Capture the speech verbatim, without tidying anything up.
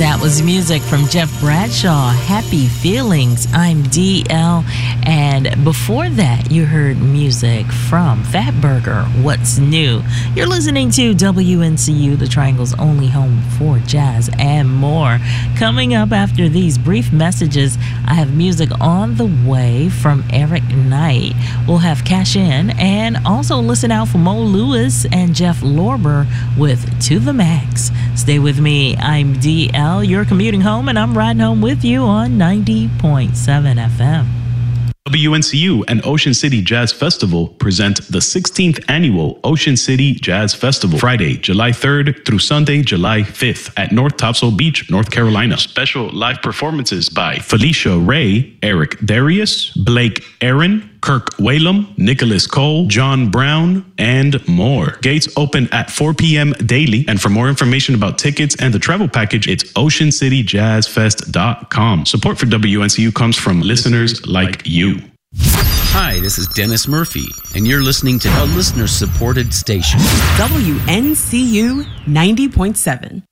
That was music from Jeff Bradshaw, Happy Feelings. I'm D L. And before that, you heard music from Fatburger, What's New. You're listening to W N C U, the Triangle's only home for jazz and more. Coming up after these brief messages, I have music on the way from Eric Knight. We'll have Cash In, and also listen out for Mo Lewis and Jeff Lorber with To The Max. Stay with me. I'm D L. You're commuting home, and I'm riding home with you on ninety point seven F M. W N C U and Ocean City Jazz Festival present the sixteenth Annual Ocean City Jazz Festival, Friday, July third through Sunday, July fifth at North Topsail Beach, North Carolina. Special live performances by Felicia Ray, Eric Darius, Blake Aaron, Kirk Whalum, Nicholas Cole, John Brown, and more. Gates open at four p.m. daily, and for more information about tickets and the travel package, it's ocean city jazz fest dot com. Support for W N C U comes from listeners like you. Hi, this is Dennis Murphy, and you're listening to a listener-supported station. W N C U ninety point seven.